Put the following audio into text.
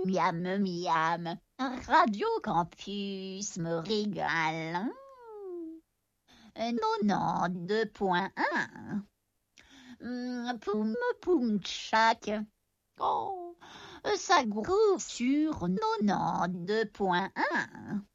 Miam, miam. Radio Campus me régale. 92.1. Poum, poum, tchac. Oh, ça groove sur 92.1.